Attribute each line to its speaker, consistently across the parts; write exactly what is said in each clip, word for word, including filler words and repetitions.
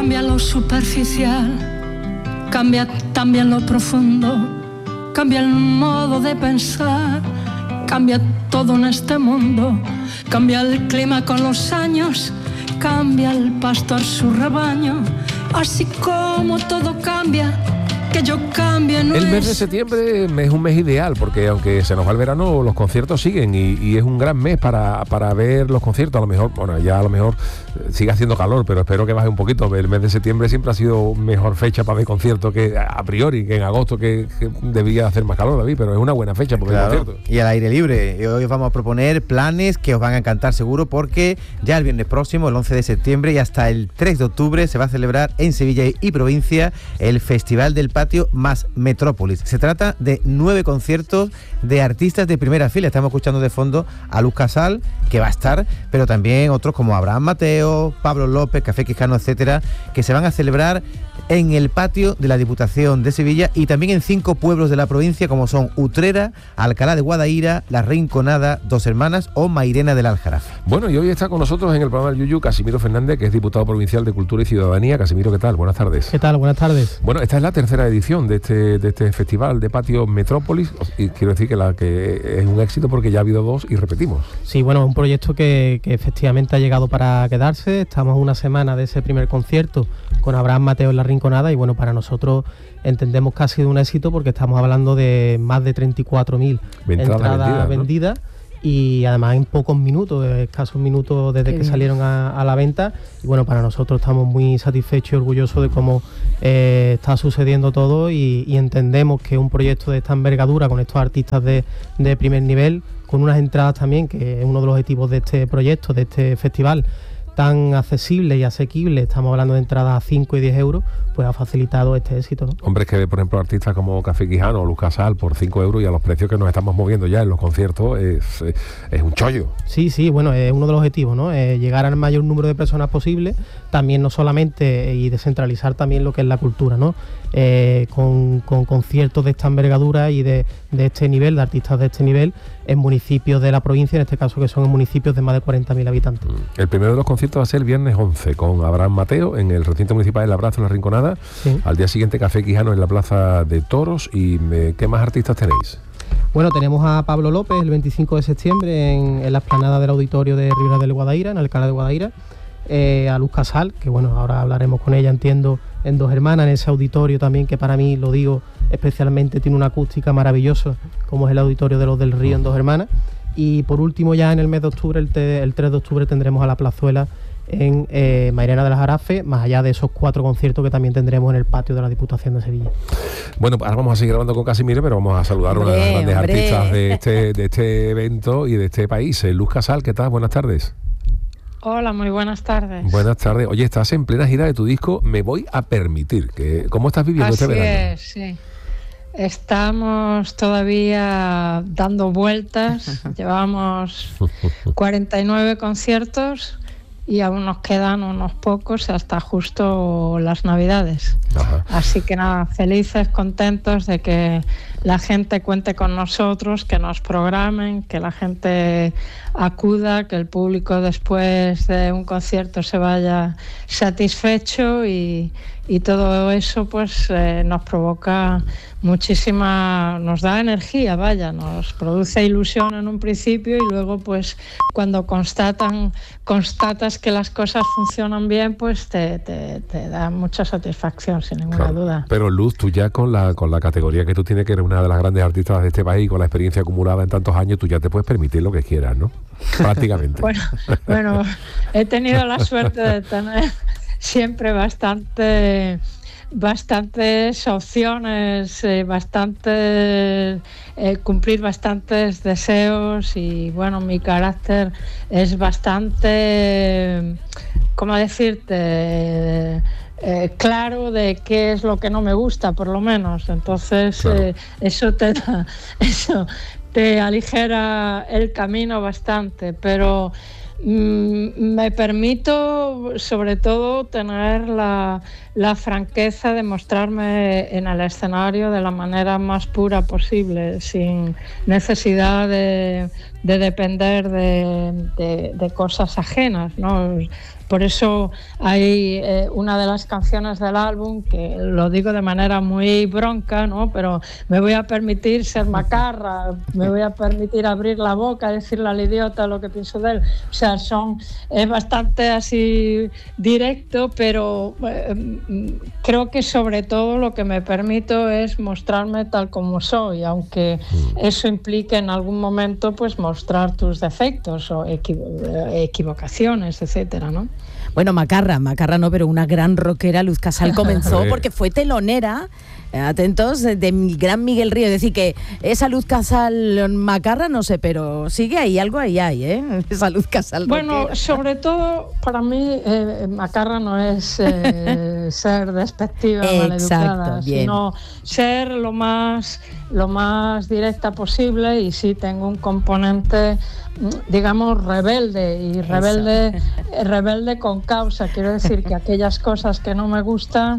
Speaker 1: cambia lo superficial, cambia también lo profundo, cambia el modo de pensar, cambia todo en este mundo, cambia el clima con los años, cambia el pastor su rebaño, así como todo cambia, que yo cambie no
Speaker 2: El mes
Speaker 1: es...
Speaker 2: de septiembre es un mes ideal porque aunque se nos va el verano, los conciertos siguen y, y es un gran mes para, para ver los conciertos. A lo mejor, bueno, ya a lo mejor sigue haciendo calor, pero espero que baje un poquito. El mes de septiembre siempre ha sido mejor fecha para ver conciertos que a priori, que en agosto que, que debía hacer más calor, David, pero es una buena fecha para
Speaker 3: claro,
Speaker 2: ver conciertos.
Speaker 3: Y al aire libre. Y hoy os vamos a proponer planes que os van a encantar seguro porque ya el viernes próximo, el once de septiembre y hasta el tres de octubre se va a celebrar en Sevilla y provincia el Festival del Patio más Metrópolis. Se trata de nueve conciertos de artistas de primera fila. Estamos escuchando de fondo a Luz Casal, que va a estar, pero también otros como Abraham Mateo, Pablo López, Café Quijano, etcétera, que se van a celebrar en el patio de la Diputación de Sevilla y también en cinco pueblos de la provincia como son Utrera, Alcalá de Guadaira, La Rinconada, Dos Hermanas o Mairena del Aljarafe.
Speaker 2: Bueno, y hoy está con nosotros en el programa del Yuyu Casimiro Fernández, que es diputado provincial de Cultura y Ciudadanía. Casimiro, ¿qué tal? Buenas tardes.
Speaker 4: ¿Qué tal? Buenas tardes.
Speaker 2: Bueno, esta es la tercera edición de este, de este festival de Patio Metrópolis y quiero decir que, la, que es un éxito porque ya ha habido dos y repetimos.
Speaker 4: Sí, bueno, es un proyecto que, que efectivamente ha llegado para quedarse. Estamos a una semana de ese primer concierto con Abraham Mateo en La Rinconada y bueno, para nosotros entendemos que ha sido un éxito porque estamos hablando de más de treinta y cuatro mil entradas, entradas vendidas, ¿no? Y además en pocos minutos, escasos minutos desde Qué que bien. salieron a, a la venta y bueno, para nosotros estamos muy satisfechos y orgullosos de cómo eh, está sucediendo todo y, y entendemos que un proyecto de esta envergadura con estos artistas de, de primer nivel, con unas entradas también, que es uno de los objetivos de este proyecto, de este festival, tan accesible y asequible, estamos hablando de entradas a cinco y diez euros, pues ha facilitado este éxito, ¿no?
Speaker 2: Hombre, es que por ejemplo artistas como Café Quijano o Luz Casal por cinco euros y a los precios que nos estamos moviendo ya en los conciertos es, es un chollo.
Speaker 4: Sí, sí, bueno, es uno de los objetivos, ¿no? Eh, llegar al mayor número de personas posible, también no solamente, y descentralizar también lo que es la cultura, ¿no? Eh, con, con conciertos de esta envergadura y de, de este nivel, de artistas de este nivel, en municipios de la provincia, en este caso que son en municipios de más de cuarenta mil habitantes.
Speaker 2: El primero de los conciertos va a ser el viernes once con Abraham Mateo en el recinto municipal de Labrazo, en La Rinconada. Sí. Al día siguiente Café Quijano en la Plaza de Toros. ¿Y eh, qué más artistas tenéis?
Speaker 4: Bueno, tenemos a Pablo López el veinticinco de septiembre en, en la explanada del auditorio de Ribera del Guadaira, en Alcalá de Guadaira. Eh, a Luz Casal, que bueno, ahora hablaremos con ella, entiendo, en Dos Hermanas, en ese auditorio también, que para mí, lo digo especialmente, tiene una acústica maravillosa, como es el auditorio de los del Río en Dos Hermanas. Y por último, ya en el mes de octubre, el, te, el tres de octubre, tendremos a La Plazuela en eh, Mairena del Aljarafe, más allá de esos cuatro conciertos que también tendremos en el patio de la Diputación de Sevilla.
Speaker 2: Bueno, ahora vamos a seguir grabando con Casimiro, pero vamos a saludar hombre, a una de las grandes hombre. artistas de este, de este evento y de este país. Luz Casal, ¿qué tal? Buenas tardes.
Speaker 5: Hola, muy buenas tardes.
Speaker 2: Buenas tardes. Oye, estás en plena gira de tu disco Me Voy a Permitir. Que, ¿Cómo estás viviendo
Speaker 5: Así
Speaker 2: este verano?
Speaker 5: Es, sí. Estamos todavía dando vueltas. Llevamos cuarenta y nueve conciertos y aún nos quedan unos pocos hasta justo las Navidades. Ajá. Así que nada, felices, contentos de que la gente cuente con nosotros, que nos programen, que la gente acuda, que el público después de un concierto se vaya satisfecho y, y todo eso pues eh, nos provoca muchísima, nos da energía, vaya, nos produce ilusión en un principio y luego pues cuando constatan, constatas que las cosas funcionan bien, pues te, te, te da mucha satisfacción, sin ninguna claro. duda.
Speaker 2: Pero Luz, tú ya con la, con la categoría que tú tienes, que eres una de las grandes artistas de este país, con la experiencia acumulada en tantos años, tú ya te puedes permitir lo que quieras, ¿no? Prácticamente.
Speaker 5: bueno, bueno, he tenido la suerte de tener siempre bastante bastantes opciones, eh, bastantes eh, cumplir bastantes deseos y bueno, mi carácter es bastante, ¿cómo decirte? Eh, claro de qué es lo que no me gusta, por lo menos. Entonces claro. eh, eso te da, eso te aligera el camino bastante, pero me permito sobre todo tener la, la franqueza de mostrarme en el escenario de la manera más pura posible, sin necesidad de, de depender de, de, de cosas ajenas, ¿no? por eso hay eh, una de las canciones del álbum, que lo digo de manera muy bronca, ¿no? Pero me voy a permitir ser macarra, me voy a permitir abrir la boca, decirle al idiota lo que pienso de él. O sea, son, es bastante así directo, pero eh, creo que sobre todo lo que me permito es mostrarme tal como soy, aunque eso implique en algún momento pues mostrar tus defectos o equivo- equivocaciones, etcétera, ¿no?
Speaker 6: Bueno, Macarra, Macarra no, pero una gran rockera, Luz Casal, comenzó porque fue telonera, eh, atentos, de, de mi gran Miguel Río. Es decir, que esa Luz Casal Macarra, no sé, pero sigue ahí, algo ahí hay, ¿eh? Esa Luz Casal
Speaker 5: Bueno,
Speaker 6: rockera.
Speaker 5: sobre todo, para mí, eh, Macarra no es eh, ser despectiva,
Speaker 6: Exacto,
Speaker 5: maleducada,
Speaker 6: bien.
Speaker 5: sino ser lo más, lo más directa posible, y sí tengo un componente, digamos, rebelde, y rebelde, rebelde con causa. Quiero decir que aquellas cosas que no me gustan,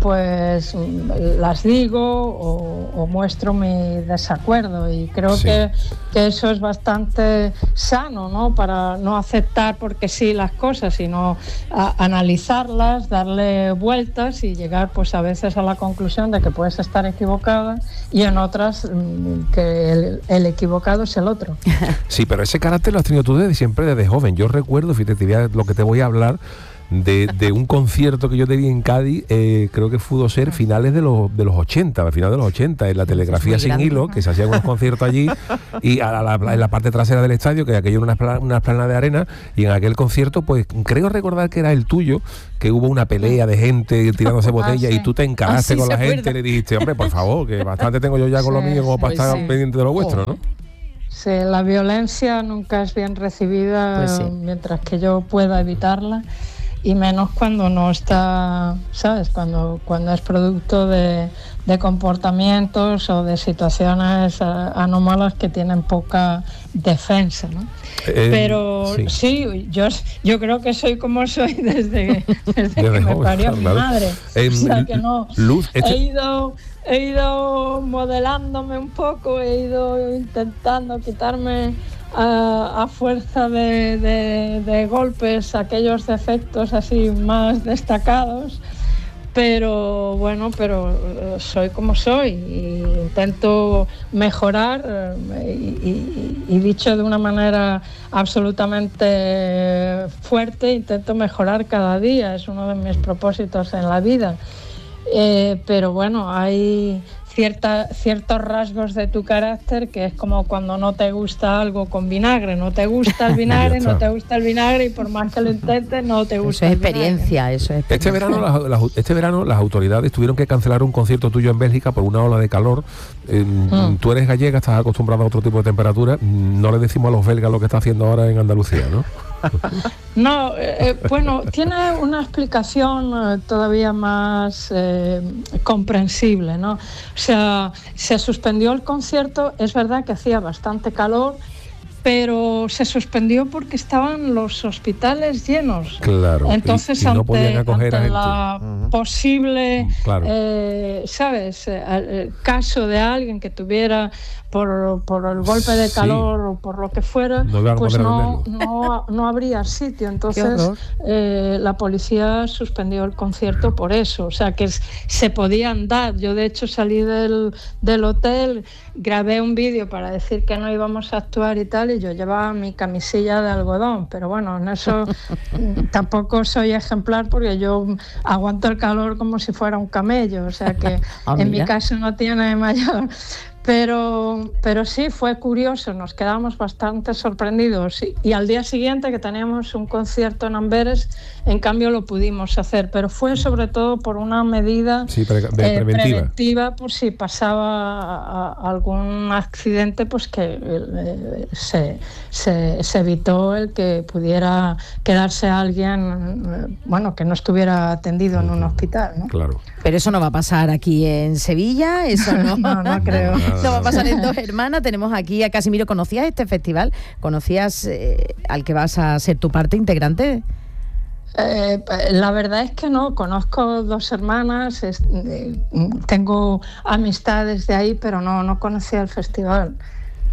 Speaker 5: pues las digo o, o muestro mi desacuerdo, y creo
Speaker 2: Sí.
Speaker 5: que, que eso es bastante sano, ¿no? Para no aceptar porque sí las cosas, sino a, analizarlas, darle vueltas y llegar pues a veces a la conclusión de que puedes estar equivocada, y en otras mm, que el, el equivocado es el otro.
Speaker 2: Sí, pero ese carácter lo has tenido tú desde siempre, desde joven. Yo recuerdo, fíjate, te voy a- lo que te voy a hablar de, de un concierto que yo te vi en Cádiz, eh, creo que pudo ser finales de los, de los ochenta, a finales de los ochenta, en la telegrafía sin
Speaker 6: grande.
Speaker 2: hilo, que se hacían unos conciertos allí, y a la, la- en la parte trasera del estadio, que aquello era una, espla- una plana de arena, y en aquel concierto, pues creo recordar que era el tuyo, que hubo una pelea de gente tirándose botellas,
Speaker 5: sí.
Speaker 2: y tú te encaraste
Speaker 6: Ah, sí,
Speaker 2: con
Speaker 6: se
Speaker 2: la gente
Speaker 6: acuerda.
Speaker 2: y le dijiste, hombre, por favor, que bastante tengo yo ya con lo
Speaker 5: Sí,
Speaker 2: mío como
Speaker 5: sí,
Speaker 2: para estar
Speaker 6: sí.
Speaker 2: pendiente de lo vuestro, ¿no?
Speaker 5: Sí, la violencia nunca es bien recibida,
Speaker 6: Pues sí.
Speaker 5: mientras que yo pueda evitarla, y menos cuando no está, ¿sabes? Cuando, cuando es producto de, de comportamientos o de situaciones a- anómalas que tienen poca defensa, ¿no?
Speaker 2: Eh,
Speaker 5: Pero
Speaker 2: sí.
Speaker 5: sí, yo, yo creo que soy como soy desde, desde
Speaker 2: Desde
Speaker 5: que me
Speaker 2: joven,
Speaker 5: parió mi
Speaker 2: claro.
Speaker 5: madre.
Speaker 2: Eh,
Speaker 5: O sea que no,
Speaker 2: Luz, este-
Speaker 5: he ido, he ido modelándome un poco, he ido intentando quitarme a, a fuerza de, de- de golpes aquellos defectos así más destacados. Pero bueno, pero eh, soy como soy, y intento mejorar, eh, y, y- y dicho de una manera absolutamente fuerte, intento mejorar cada día, es uno de mis propósitos en la vida. Eh, pero bueno, hay cierta, ciertos rasgos de tu carácter que es como cuando no te gusta algo con vinagre, no te gusta el vinagre,
Speaker 2: está.
Speaker 5: no te gusta el vinagre, y por más que lo intentes, no te
Speaker 6: Eso
Speaker 5: gusta
Speaker 6: es
Speaker 5: el vinagre.
Speaker 6: experiencia, eso es experiencia.
Speaker 2: Este verano, las, las- este verano las autoridades tuvieron que cancelar un concierto tuyo en Bélgica por una ola de calor. Eh,
Speaker 5: Mm.
Speaker 2: Tú eres gallega, estás acostumbrada a otro tipo de temperatura. No le decimos a los belgas lo que está haciendo ahora en Andalucía, ¿no?
Speaker 5: No, eh, eh, bueno, tiene una explicación eh, todavía más eh, comprensible, ¿no? O sea, se suspendió el concierto, es verdad que hacía bastante calor, pero se suspendió porque estaban los hospitales llenos.
Speaker 2: Claro. y-
Speaker 5: Entonces,
Speaker 2: y, no
Speaker 5: ante,
Speaker 2: podían acoger a
Speaker 5: ante
Speaker 2: gente.
Speaker 5: la
Speaker 3: Ujú.
Speaker 5: posible,
Speaker 2: Claro.
Speaker 5: eh, ¿sabes?, Eh, el caso de alguien que tuviera por, por el golpe de
Speaker 2: Sí.
Speaker 5: calor o por lo que fuera,
Speaker 2: No iban a
Speaker 5: pues
Speaker 2: poder
Speaker 5: no,
Speaker 2: venderlo.
Speaker 5: no, no habría sitio. Entonces,
Speaker 6: horror.
Speaker 5: eh, la policía suspendió el concierto por eso. O sea, que es- se podía andar. Yo, de hecho, salí del, del hotel, grabé un vídeo para decir que no íbamos a actuar y tal, y yo llevaba mi camisilla de algodón. Pero bueno, en eso mm, tampoco soy ejemplar, porque yo aguanto el calor como si fuera un camello. O sea que
Speaker 6: Ah,
Speaker 5: en
Speaker 6: mira.
Speaker 5: mi caso no tiene mayor. Pero, pero sí, fue curioso, nos quedamos bastante sorprendidos, y, y al día siguiente, que teníamos un concierto en Amberes, en cambio lo pudimos hacer, pero fue sobre todo por una medida
Speaker 2: Sí, pre- de-
Speaker 5: eh,
Speaker 2: preventiva.
Speaker 5: preventiva, por si pasaba a- a algún accidente, pues que eh, se, se, se evitó el que pudiera quedarse alguien, eh, bueno, que no estuviera atendido en un hospital, ¿no?
Speaker 2: Claro.
Speaker 6: Pero eso no va a pasar aquí en Sevilla, eso no.
Speaker 5: No, no creo.
Speaker 6: No va a pasar en Dos Hermanas. Tenemos aquí a Casimiro. ¿Conocías este festival? ¿Conocías eh, al que vas a ser tu parte integrante?
Speaker 5: Eh, la verdad es que no, conozco Dos Hermanas, es- eh, tengo amistades de ahí, pero no, no conocía el festival.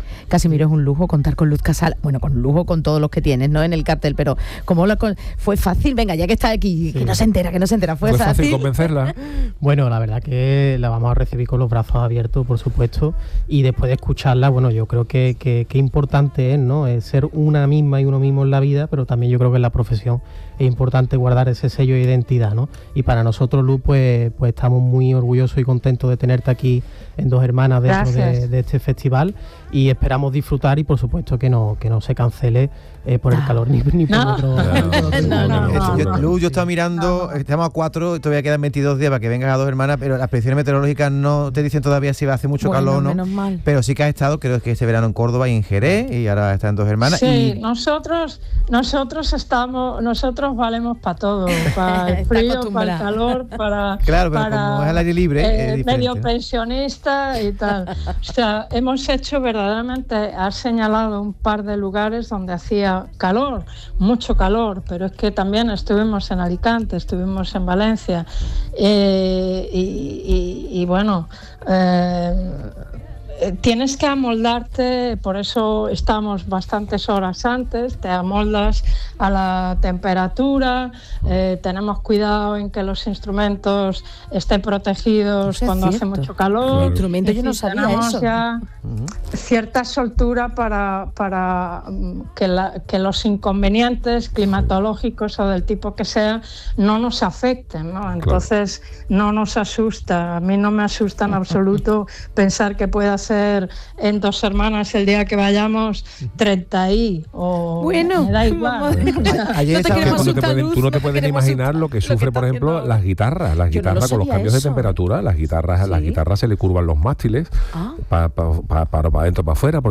Speaker 6: Casimiro, es un lujo contar con Luz Casal. Bueno, con lujo con todos los que tienes, ¿no? En el cartel, pero como la con... fue fácil, venga, ya que está aquí, sí. que no se entera, que no se entera, fue,
Speaker 2: ¿Fue
Speaker 6: fácil.
Speaker 2: fácil convencerla?
Speaker 4: Bueno, la verdad que la vamos a recibir con los brazos abiertos, por supuesto, y después de escucharla, bueno, yo creo que, que, que importante es, ¿no? Es ser una misma y uno mismo en la vida, pero también yo creo que en la profesión es importante guardar ese sello de identidad, ¿no? Y para nosotros, Luz, pues, pues estamos muy orgullosos y contentos de tenerte aquí en Dos Hermanas dentro de, de este festival, y esperamos disfrutar y por supuesto que no, que no se cancele eh, por el calor ni, ni por
Speaker 5: No.
Speaker 4: otro...
Speaker 5: No, no, no,
Speaker 3: Yo-
Speaker 5: no.
Speaker 3: Luz, yo estaba mirando, estamos a cuatro, todavía quedan veintidós días para que vengas a Dos Hermanas, pero las predicciones meteorológicas no te dicen todavía si va a hacer mucho
Speaker 6: Bueno,
Speaker 3: calor o no.
Speaker 6: menos mal.
Speaker 3: Pero sí que has estado, creo que este verano en Córdoba y en Jerez, y ahora está en Dos Hermanas.
Speaker 5: Sí,
Speaker 3: y
Speaker 5: nosotros nosotros estamos nosotros valemos para todo, para el
Speaker 6: Está
Speaker 5: frío, para el
Speaker 6: acostumbrada.
Speaker 5: calor, para
Speaker 3: Claro, pero
Speaker 5: para,
Speaker 3: como es al aire libre, es
Speaker 5: eh,
Speaker 3: diferente,
Speaker 5: medio
Speaker 3: ¿no?
Speaker 5: pensionista y tal. O sea, hemos hecho verdaderamente, has señalado un par de lugares donde hacía calor, mucho calor, pero es que también estuvimos en Alicante, estuvimos en Valencia, eh, y, y- y bueno, eh, eh, tienes que amoldarte, por eso estamos bastantes horas antes, te amoldas a la temperatura, eh, tenemos cuidado en que los instrumentos estén protegidos
Speaker 6: Eso es
Speaker 5: cuando hace
Speaker 6: cierto.
Speaker 5: mucho calor.
Speaker 2: Claro.
Speaker 6: Instrumento,
Speaker 5: En
Speaker 6: yo no
Speaker 5: fin,
Speaker 6: sabía
Speaker 5: tenemos
Speaker 6: eso.
Speaker 5: ya cierta soltura para, para mm, que, la- que los inconvenientes climatológicos o del tipo que sea no nos afecten, ¿no? Entonces no nos asusta, a mí no me asusta en absoluto pensar que pueda ser en Dos Hermanas el día que vayamos treinta y o
Speaker 6: Bueno,
Speaker 5: me da igual.
Speaker 6: vamos.
Speaker 3: A- ayer
Speaker 6: No te
Speaker 3: estaba-
Speaker 6: queremos
Speaker 2: Tú no te
Speaker 6: asustar,
Speaker 2: puedes,
Speaker 6: Luz,
Speaker 2: tú no te
Speaker 6: no
Speaker 2: puedes ni
Speaker 6: queremos
Speaker 2: imaginar
Speaker 6: asustar.
Speaker 2: lo que
Speaker 6: Lo que
Speaker 2: sufre,
Speaker 6: está
Speaker 2: por ejemplo,
Speaker 6: haciendo-
Speaker 2: las guitarras. Las
Speaker 6: Yo no lo
Speaker 2: guitarras con los
Speaker 6: sabía
Speaker 2: cambios de
Speaker 6: eso.
Speaker 2: temperatura, las guitarras, las
Speaker 6: Sí.
Speaker 2: guitarras se le curvan los mástiles
Speaker 6: Ah.
Speaker 2: para pa, pa, pa, para adentro, para afuera.